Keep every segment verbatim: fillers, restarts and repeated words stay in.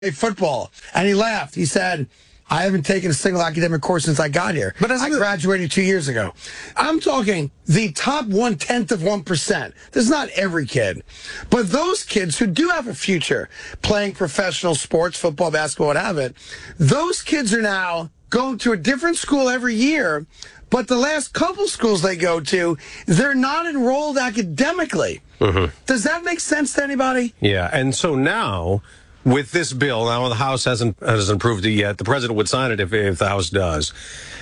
football, and he laughed. He said, I haven't taken a single academic course since I got here. But I graduated two years ago. I'm talking the top one-tenth of one percent. This is not every kid. But those kids who do have a future playing professional sports, football, basketball, what have it, those kids are now going to a different school every year. But the last couple schools they go to, they're not enrolled academically. Mm-hmm. Does that make sense to anybody? Yeah, and so now, with this bill, now the House hasn't hasn't approved it yet. The president would sign it if, if the House does.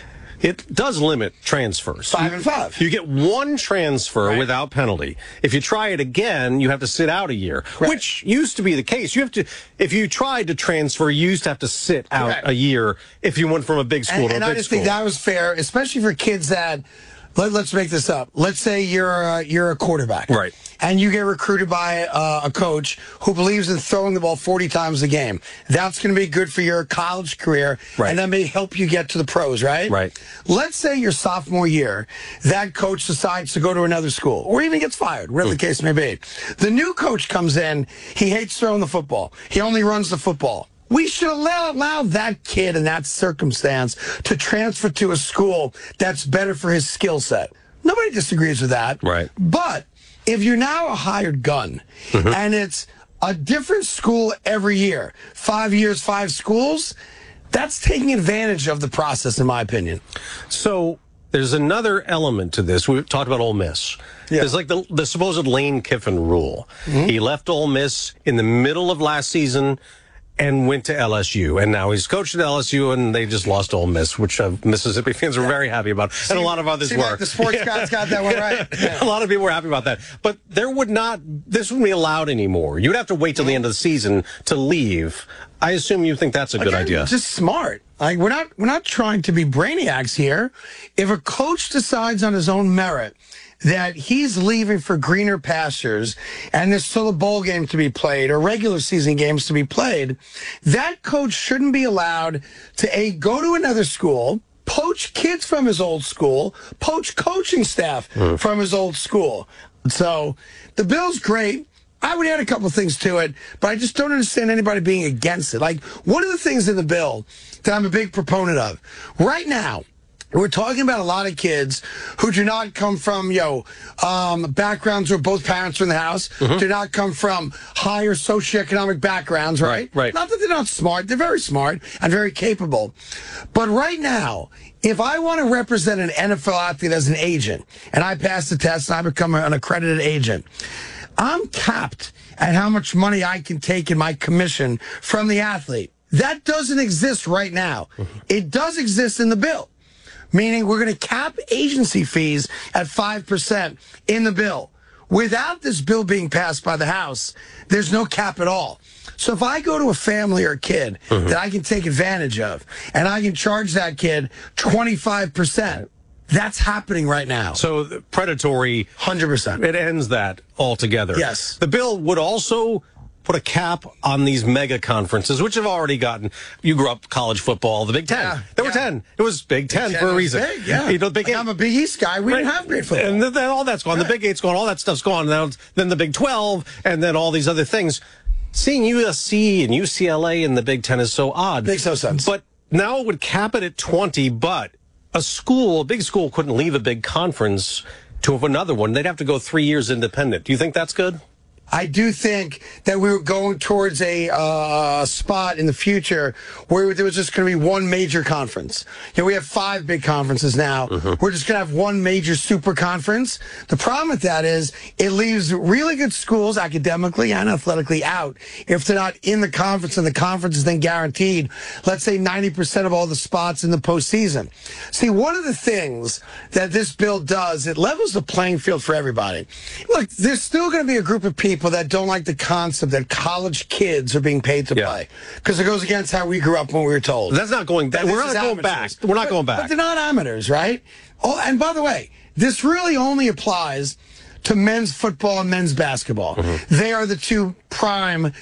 It does limit transfers. Five and five. You get one transfer right. without penalty. If you try it again, you have to sit out a year, right. which used to be the case. You have to, if you tried to transfer, you used to have to sit out right. a year if you went from a big school and, to and a big I just school. think that was fair, especially for kids that. Let, let's make this up. Let's say you're a, you're a quarterback. Right. And you get recruited by uh, a coach who believes in throwing the ball forty times a game. That's going to be good for your college career. Right. And that may help you get to the pros, right? Right. Let's say your sophomore year, that coach decides to go to another school or even gets fired, whatever mm. the case may be. The new coach comes in. He hates throwing the football. He only runs the football. We should allow, allow that kid in that circumstance to transfer to a school that's better for his skill set. Nobody disagrees with that. Right. But if you're now a hired gun mm-hmm. and it's a different school every year, five years, five schools, that's taking advantage of the process, in my opinion. So there's another element to this. We've talked about Ole Miss. Yeah. There's like the, the supposed Lane Kiffin rule. Mm-hmm. He left Ole Miss in the middle of last season and went to L S U, and now he's coached at L S U, and they just lost Ole Miss, which uh, Mississippi fans were very happy about, see, and a lot of others see, were. Like the sports yeah. guys got that one right. Yeah. A lot of people were happy about that, but there would not, this wouldn't be allowed anymore. You'd have to wait till the end of the season to leave. I assume you think that's a Again, good idea. Just smart. Like we're not we're not trying to be brainiacs here. If a coach decides on his own merit that he's leaving for greener pastures and there's still a bowl game to be played or regular season games to be played, that coach shouldn't be allowed to A, go to another school, poach kids from his old school, poach coaching staff mm. from his old school. So the bill's great. I would add a couple of things to it, but I just don't understand anybody being against it. Like, one of the things in the bill that I'm a big proponent of, right now, we're talking about a lot of kids who do not come from, yo, um, backgrounds where both parents are in the house, mm-hmm. do not come from higher socioeconomic backgrounds, right? Right, right? Not that they're not smart. They're very smart and very capable. But right now, if I want to represent an N F L athlete as an agent, and I pass the test and I become an accredited agent, I'm capped at how much money I can take in my commission from the athlete. That doesn't exist right now. Mm-hmm. It does exist in the bill. Meaning we're going to cap agency fees at five percent in the bill. Without this bill being passed by the House, there's no cap at all. So if I go to a family or a kid mm-hmm. that I can take advantage of, and I can charge that kid twenty-five percent, that's happening right now. So the predatory, one hundred percent. It ends that altogether. Yes. The bill would also put a cap on these mega conferences, which have already gotten, you grew up college football, the Big Ten. Yeah, there yeah. were ten. It was Big Ten, Big Ten for a reason. Big, yeah. You know, Big like I'm a Big East guy. We right. didn't have great football. And then all that's gone. Right. The Big Eight's gone. All that stuff's gone. Now, then the Big twelve, and then all these other things. Seeing U S C and U C L A in the Big Ten is so odd. Makes no sense. But now it would cap it at twenty, but a school, a big school couldn't leave a big conference to have another one. They'd have to go three years independent. Do you think that's good? I do think that we were going towards a uh, spot in the future where there was just going to be one major conference. You know, we have five big conferences now. Mm-hmm. We're just going to have one major super conference. The problem with that is it leaves really good schools academically and athletically out if they're not in the conference, and the conference is then guaranteed, let's say, ninety percent of all the spots in the postseason. See, one of the things that this bill does, it levels the playing field for everybody. Look, there's still going to be a group of people that don't like the concept that college kids are being paid to yeah. play, because it goes against how we grew up when we were told. That's not going back. We're not going back. We're not but, going back. But they're not amateurs, right? Oh, and by the way, this really only applies to men's football and men's basketball. Mm-hmm. They are the two prime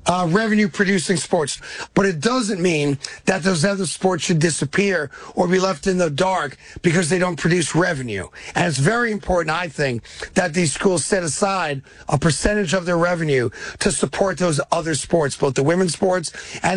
uh, revenue producing sports. But it doesn't mean that those other sports should disappear or be left in the dark because they don't produce revenue. And it's very important, I think, that these schools set aside a percentage of their revenue to support those other sports, both the women's sports and